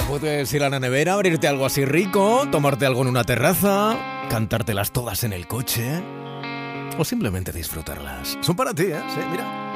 puedes ir a la nevera, abrirte algo así rico, tomarte algo en una terraza, cantártelas todas en el coche o simplemente disfrutarlas. Son para ti, ¿eh? Sí, mira.